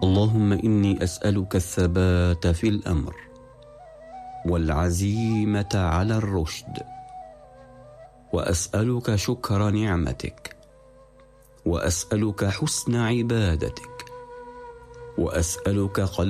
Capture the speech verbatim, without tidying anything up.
اللهم إني أسألك الثبات في الأمر والعزيمة على الرشد، وأسألك شكر نعمتك، وأسألك حسن عبادتك، وأسألك قلب